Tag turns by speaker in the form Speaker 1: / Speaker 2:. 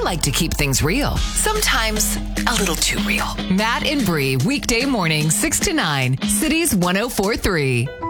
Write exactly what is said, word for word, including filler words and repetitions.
Speaker 1: like to keep things real. Sometimes a little too real. Matt and Bree, weekday morning, six to nine, Cities one oh four three.